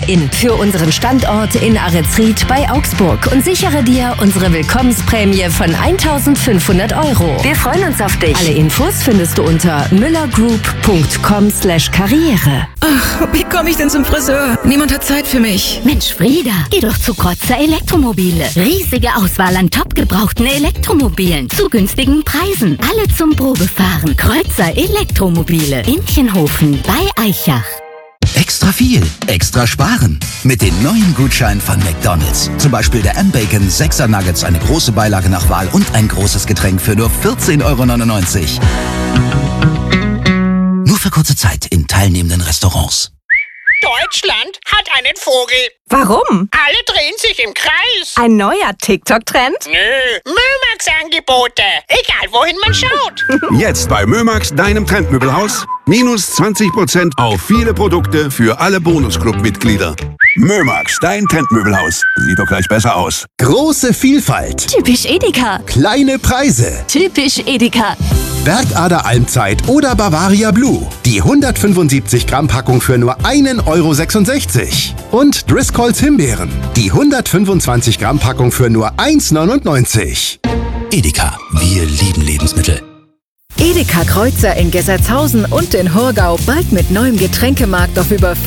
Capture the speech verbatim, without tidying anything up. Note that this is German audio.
All-In für unseren Standort in Ahretsried bei Augsburg und sichere dir unsere Willkommensprämie von eintausendfünfhundert Euro. Wir freuen uns auf dich. Alle Infos findest du unter müllergroup punkt com slash karriere. Ach, wie komme ich denn zum Friseur? Niemand hat Zeit für mich. Mensch, Frieda, geh doch zu Kreuzer Elektromobile. Riesige Auswahl an top gebrauchten Elektromobilen zu günstigen Preisen. Alle zum Probefahren. Kreuzer Elektromobile. Inchenhofen bei Eichach. Extra viel, extra sparen. Mit den neuen Gutscheinen von McDonald's. Zum Beispiel der M-Bacon sechser Nuggets, eine große Beilage nach Wahl und ein großes Getränk für nur vierzehn Euro neunundneunzig. Nur für kurze Zeit in teilnehmenden Restaurants. Deutschland hat einen Vogel. Warum? Alle drehen sich im Kreis. Ein neuer TikTok-Trend? Nö, Mömax-Angebote. Egal, wohin man schaut. Jetzt bei Mömax, deinem Trendmöbelhaus. Minus zwanzig Prozent auf viele Produkte für alle Bonusclub-Mitglieder. Mömax, dein Trendmöbelhaus. Sieht doch gleich besser aus. Große Vielfalt. Typisch Edeka. Kleine Preise. Typisch Edeka. Bergader Almzeit oder Bavaria Blue. Die hundertfünfundsiebzig Gramm Packung für nur einen Euro sechsundsechzig. Und Driscolls Himbeeren. Die hundertfünfundzwanzig Gramm Packung für nur eins neunundneunzig. Edeka, wir lieben Lebensmittel. Edeka Kreuzer in Gessertshausen und in Horgau bald mit neuem Getränkemarkt auf über